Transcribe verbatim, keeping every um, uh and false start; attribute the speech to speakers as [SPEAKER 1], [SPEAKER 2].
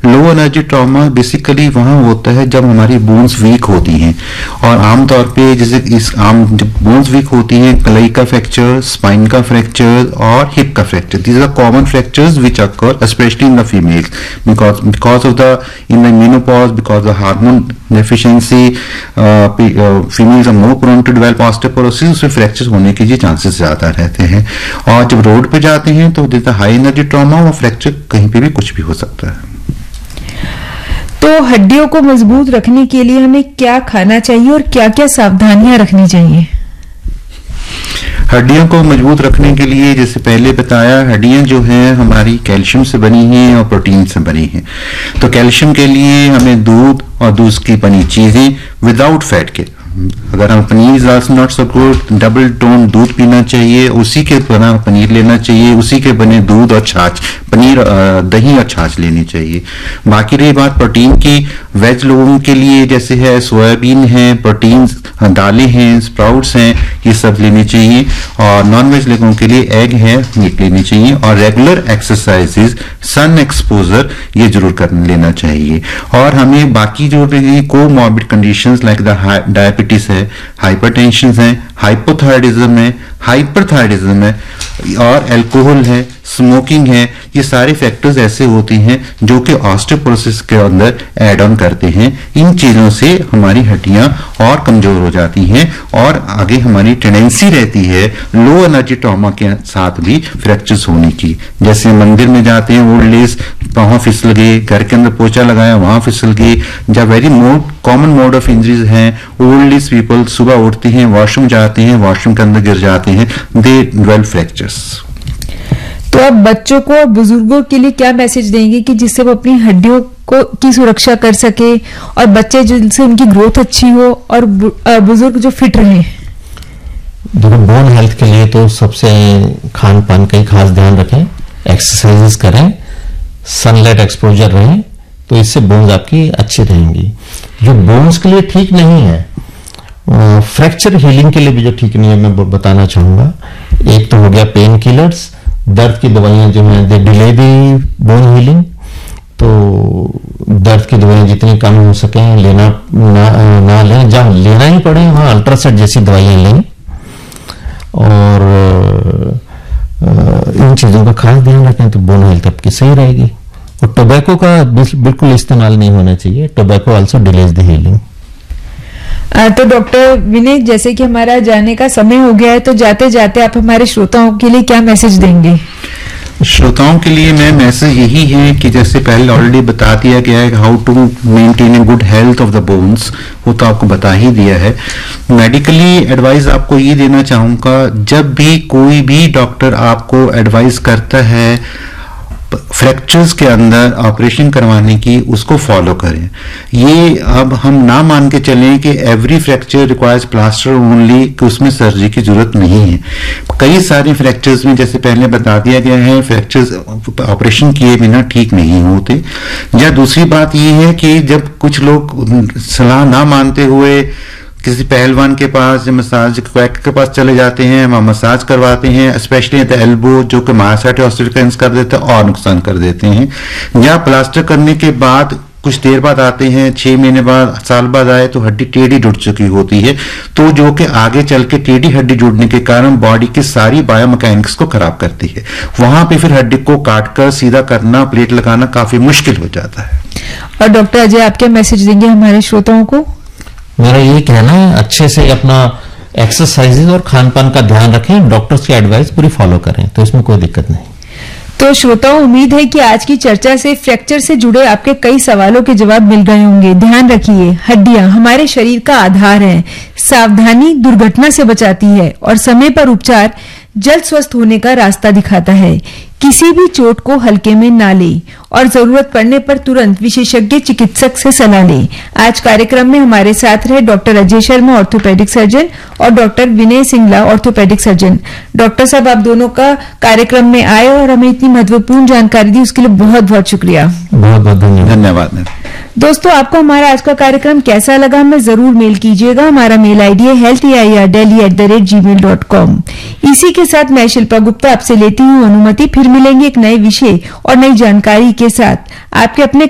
[SPEAKER 1] Low energy trauma basically वहां होता है जब हमारी बोन्स वीक होती हैं, और आमतौर पे जैसे इस आम जब बोन्स वीक होती हैं, कलाई का फ्रैक्चर, स्पाइन का फ्रैक्चर और हिप का fracture, these are common fractures which occur specially in the females because because of the in the menopause, because the hormone deficiency, females are more prone to develop osteoporosis, उसमें fracture होने के chances ज्यादा रहते हैं। और जब road पे जाते हैं तो देता हाई एनर्जी ट्रॉमा, वो फ्रैक्चर कहीं पे भी कुछ भी हो सकता है।
[SPEAKER 2] तो हड्डियों को मजबूत रखने के लिए हमें क्या खाना चाहिए और क्या क्या सावधानियां रखनी चाहिए?
[SPEAKER 1] हड्डियों को मजबूत रखने के लिए जैसे पहले बताया, हड्डियां जो हैं हमारी कैल्शियम से बनी हैं और प्रोटीन से बनी हैं। तो कैल्शियम के लिए हमें दूध और दूध की बनी चीजें विदाउट फैट के, अगर हम paneer is not so good, double tone दूध पीना चाहिए, उसी के बना पनीर लेना चाहिए, उसी के बने दूध और छाछ, पनीर दही और छाछ लेनी चाहिए। बाकी रही बात प्रोटीन की, वेज लोगों के लिए जैसे है सोयाबीन है, प्रोटीन दालें हैं, स्प्राउट्स हैं, ये सब लेनी चाहिए। और नॉन वेज लोगों के लिए एग है, मीट लेनी चाहिए। और रेगुलर एक्सरसाइजेज, सन एक्सपोजर ये जरूर कर लेना चाहिए। और हमें बाकी जो comorbid conditions like the diabetes है, हाइपरटेंशन है, हाइपोथायराइडिज्म है, हाइपरथायराइडिज्म है और अल्कोहल है, स्मोकिंग है, ये सारे फैक्टर्स ऐसे होते हैं जो कि ऑस्टियोपोरोसिस के अंदर ऐड ऑन करते हैं। इन चीजों से हमारी हड्डियां और कमजोर हो जाती हैं और आगे हमारी टेंडेंसी रहती है लो एनर्जी ट्रॉमा के साथ भी फ्रैक्चर्स होने की। जैसे मंदिर में जाते हैं, ओल्ड एज वहां फिसल गए, घर के अंदर पोछा लगाया वहां फिसल गए, जब very mode common mode of injuries हैं। ओल्ड एज पीपल सुबह उठते हैं, वॉशरूम जाते हैं, वॉशरूम के अंदर गिर जाते हैं, दे डेवलप फ्रैक्चर्स।
[SPEAKER 2] तो आप बच्चों को और बुजुर्गों के लिए क्या मैसेज देंगे कि जिससे वो अपनी हड्डियों को की सुरक्षा कर सके और बच्चे जिनसे उनकी ग्रोथ अच्छी हो और बुजुर्ग जो फिट रहे?
[SPEAKER 3] देखो, बोन हेल्थ के लिए तो सबसे खान पान का ही खास ध्यान रखें, एक्सरसाइजेस करें, सनलाइट एक्सपोजर रहे, तो इससे बोन्स आपकी अच्छी रहेंगी। जो बोन्स के लिए ठीक नहीं है, फ्रैक्चर हीलिंग के लिए भी जो ठीक नहीं है, मैं बताना चाहूंगा। एक तो हो गया पेन किलर्स, दर्द की दवाइयां जो हैं दे डिले दी बोन हीलिंग। तो दर्द की दवाइयां जितनी कम हो सके लेना ना, ना लें, जहां लेना ही पड़े वहां अल्ट्रासेट जैसी दवाइयां लें। और इन चीजों का खास ध्यान रखें तो बोन हेल्थ आपकी सही रहेगी। और टोबैको का बिल्कुल इस्तेमाल नहीं होना चाहिए, tobacco also delays the healing.
[SPEAKER 2] तो डॉक्टर विनय, जैसे कि हमारा जाने का समय हो गया है, तो जाते जाते आप हमारे श्रोताओं के लिए क्या मैसेज देंगे?
[SPEAKER 1] श्रोताओं के लिए मैं मैसेज यही है कि जैसे पहले ऑलरेडी बता दिया गया है how to maintain a good health of the bones, वो तो आपको बता ही दिया है। मेडिकली एडवाइस आपको ये देना चाहूंगा, जब भी कोई भी डॉक्टर आपको एडवाइस करता है फ्रैक्चर्स के अंदर ऑपरेशन करवाने की, उसको फॉलो करें। ये अब हम ना मान के चलें कि every fracture requires plaster only, कि उसमें सर्जरी की जरूरत नहीं है। कई सारे फ्रैक्चर्स में जैसे पहले बता दिया गया है, फ्रैक्चर्स ऑपरेशन किए बिना ठीक नहीं होते। या दूसरी बात ये है कि जब कुछ लोग सलाह ना मानते हुए किसी पहलवान के पास, मसाज क्वैक के पास चले जाते हैं, वहां मसाज करवाते हैं, स्पेशली द एल्बो, जो कि मायोसाइटिस ऑस्टियोजेनेसिस कर देते हैं और नुकसान कर देते हैं। या प्लास्टर करने के बाद कुछ देर बाद आते हैं, छह महीने बाद, साल बाद आए तो हड्डी टेढ़ी जुड़ चुकी होती है, तो जो कि आगे चल के टेढ़ी हड्डी जुड़ने के कारण बॉडी की सारी बायोमैकेनिक्स को खराब करती है। वहां पे फिर हड्डी को काटकर सीधा करना, प्लेट लगाना काफी मुश्किल हो जाता है।
[SPEAKER 2] और डॉक्टर अजय, आप क्या मैसेज देंगे हमारे श्रोताओं को?
[SPEAKER 3] मेरा ये कहना है, अच्छे से अपना एक्सरसाइजेज और खान पान का ध्यान रखें, डॉक्टर्स की एडवाइस पूरी फॉलो करें, तो इसमें कोई दिक्कत नहीं।
[SPEAKER 2] तो श्रोताओं, उम्मीद है कि आज की चर्चा से फ्रैक्चर से जुड़े आपके कई सवालों के जवाब मिल गए होंगे। ध्यान रखिए, हड्डियां हमारे शरीर का आधार हैं। सावधानी दुर्घटना से बचाती है और समय पर उपचार जल्द स्वस्थ होने का रास्ता दिखाता है। किसी भी चोट को हल्के में ना ले और जरूरत पड़ने पर तुरंत विशेषज्ञ चिकित्सक से सलाह लें। आज कार्यक्रम में हमारे साथ रहे doctor Ajay Sharma, orthopaedic surgeon, और डॉक्टर विनय सिंगला, ऑर्थोपेडिक सर्जन। डॉक्टर साहब, आप दोनों का कार्यक्रम में आए और हमें इतनी महत्वपूर्ण जानकारी दी, उसके लिए बहुत बहुत शुक्रिया।
[SPEAKER 3] बहुत बहुत
[SPEAKER 1] धन्यवाद।
[SPEAKER 2] दोस्तों, आपको हमारा आज का कार्यक्रम कैसा लगा, हमें जरूर मेल कीजिएगा। हमारा मेल आईडी है health A I R daily at the rate ji mail dot com. इसी के साथ मैं शिल्पा गुप्ता आपसे लेती हूँ अनुमति। फिर मिलेंगे एक नए विषय और नई जानकारी के साथ। आपके अपने